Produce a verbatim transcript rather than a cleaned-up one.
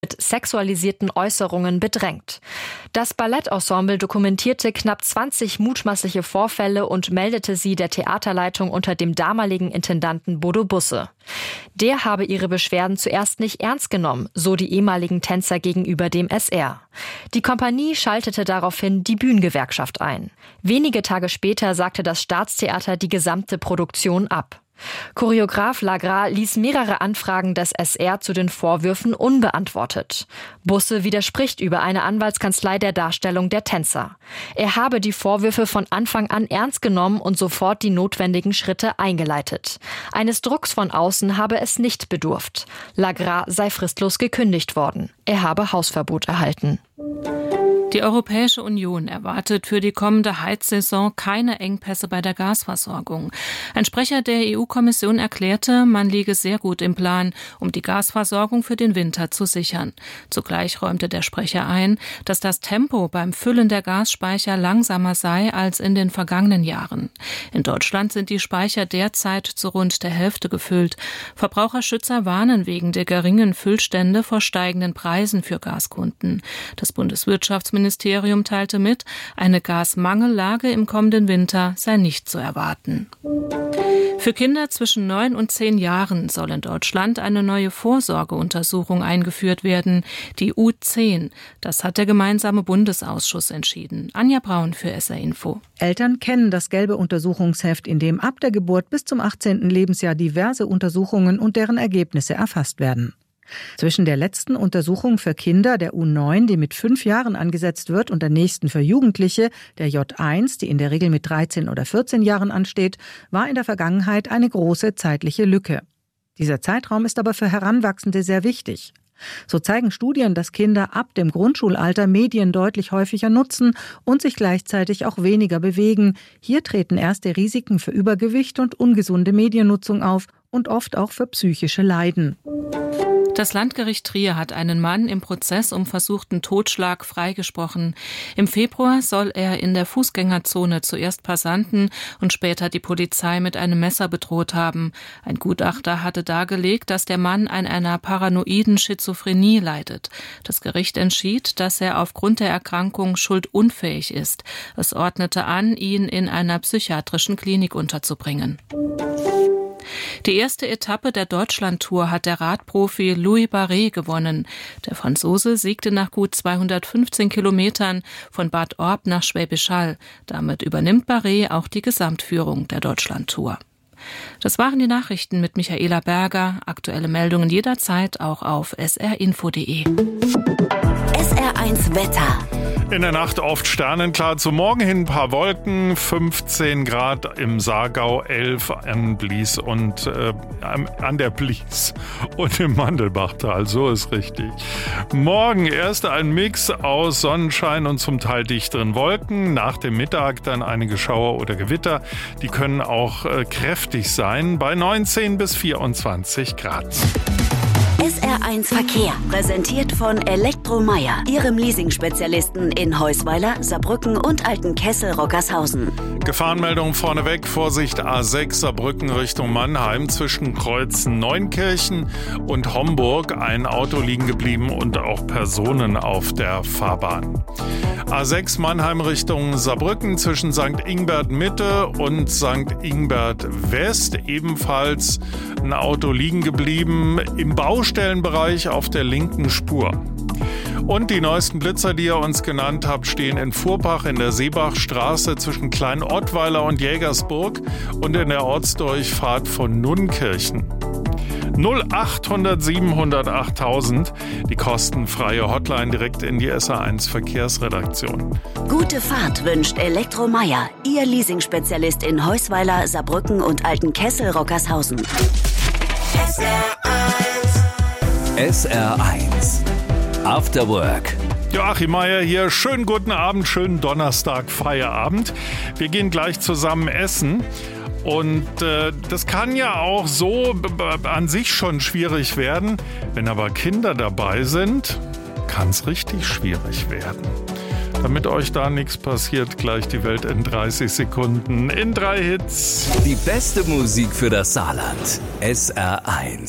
mit sexualisierten Äußerungen bedrängt. Das Ballettensemble dokumentierte knapp zwanzig mutmaßliche Vorfälle und meldete sie der Theaterleitung unter dem damaligen Intendanten Bodo Busse. Der habe ihre Beschwerden zuerst nicht ernst genommen, so die ehemaligen Tänzer gegenüber dem S R. Die Kompanie schaltete daraufhin die Bühnengewerkschaft ein. Wenige Tage später sagte das Staatstheater die gesamte Produktion ab. Choreograf Lagras ließ mehrere Anfragen des S R zu den Vorwürfen unbeantwortet. Busse widerspricht über eine Anwaltskanzlei der Darstellung der Tänzer. Er habe die Vorwürfe von Anfang an ernst genommen und sofort die notwendigen Schritte eingeleitet. Eines Drucks von außen habe es nicht bedurft. Lagras sei fristlos gekündigt worden. Er habe Hausverbot erhalten. Die Europäische Union erwartet für die kommende Heizsaison keine Engpässe bei der Gasversorgung. Ein Sprecher der E U-Kommission erklärte, man liege sehr gut im Plan, um die Gasversorgung für den Winter zu sichern. Zugleich räumte der Sprecher ein, dass das Tempo beim Füllen der Gasspeicher langsamer sei als in den vergangenen Jahren. In Deutschland sind die Speicher derzeit zu rund der Hälfte gefüllt. Verbraucherschützer warnen wegen der geringen Füllstände vor steigenden Preisen für Gaskunden. Das Bundeswirtschaftsministerium Ministerium teilte mit, eine Gasmangellage im kommenden Winter sei nicht zu erwarten. Für Kinder zwischen neun und zehn Jahren soll in Deutschland eine neue Vorsorgeuntersuchung eingeführt werden, die U zehn. Das hat der gemeinsame Bundesausschuss entschieden. Anja Braun für S R Info. Eltern kennen das gelbe Untersuchungsheft, in dem ab der Geburt bis zum achtzehnten Lebensjahr diverse Untersuchungen und deren Ergebnisse erfasst werden. Zwischen der letzten Untersuchung für Kinder, der U neun, die mit fünf Jahren angesetzt wird, und der nächsten für Jugendliche, der J eins, die in der Regel mit dreizehn oder vierzehn Jahren ansteht, war in der Vergangenheit eine große zeitliche Lücke. Dieser Zeitraum ist aber für Heranwachsende sehr wichtig. So zeigen Studien, dass Kinder ab dem Grundschulalter Medien deutlich häufiger nutzen und sich gleichzeitig auch weniger bewegen. Hier treten erste Risiken für Übergewicht und ungesunde Mediennutzung auf und oft auch für psychische Leiden. Das Landgericht Trier hat einen Mann im Prozess um versuchten Totschlag freigesprochen. Im Februar soll er in der Fußgängerzone zuerst Passanten und später die Polizei mit einem Messer bedroht haben. Ein Gutachter hatte dargelegt, dass der Mann an einer paranoiden Schizophrenie leidet. Das Gericht entschied, dass er aufgrund der Erkrankung schuldunfähig ist. Es ordnete an, ihn in einer psychiatrischen Klinik unterzubringen. Die erste Etappe der Deutschlandtour hat der Radprofi Louis Barret gewonnen. Der Franzose siegte nach gut zweihundertfünfzehn Kilometern von Bad Orb nach Schwäbisch Hall. Damit übernimmt Barret auch die Gesamtführung der Deutschlandtour. Das waren die Nachrichten mit Michaela Berger. Aktuelle Meldungen jederzeit auch auf s r info punkt d e. S R eins Wetter. In der Nacht oft sternenklar, zum Morgen hin ein paar Wolken, fünfzehn Grad im Saargau, elf an Blies und äh, an der Blies und im Mandelbachtal, so ist richtig. Morgen erst ein Mix aus Sonnenschein und zum Teil dichteren Wolken, nach dem Mittag dann einige Schauer oder Gewitter, die können auch äh, kräftig sein, bei neunzehn bis vierundzwanzig Grad. S R eins Verkehr, präsentiert von Elektromeyer, Ihrem Leasing-Spezialisten in Heusweiler, Saarbrücken und Altenkessel-Rockershausen. Gefahrenmeldung vorneweg, Vorsicht A sechs Saarbrücken Richtung Mannheim zwischen Kreuzen Neunkirchen und Homburg. Ein Auto liegen geblieben und auch Personen auf der Fahrbahn. A sechs Mannheim Richtung Saarbrücken zwischen Sankt Ingbert Mitte und Sankt Ingbert West. Ebenfalls ein Auto liegen geblieben im Baustellenbereich auf der linken Spur. Und die neuesten Blitzer, die ihr uns genannt habt, stehen in Furbach in der Seebachstraße zwischen Klein-Ottweiler und Jägersburg und in der Ortsdurchfahrt von Nunnkirchen. null achthundert siebenhundert achttausend, die kostenfreie Hotline direkt in die S R eins Verkehrsredaktion. Gute Fahrt wünscht Elektromeyer, Ihr Leasing-Spezialist in Heusweiler, Saarbrücken und Altenkessel-Rockershausen. S R eins. S R eins. After Work. Joachim Meier hier. Schönen guten Abend, schönen Donnerstag, Feierabend. Wir gehen gleich zusammen essen. Und äh, das kann ja auch so b- b- an sich schon schwierig werden. Wenn aber Kinder dabei sind, kann es richtig schwierig werden. Damit euch da nichts passiert, gleich die Welt in dreißig Sekunden in drei Hits. Die beste Musik für das Saarland. S R eins.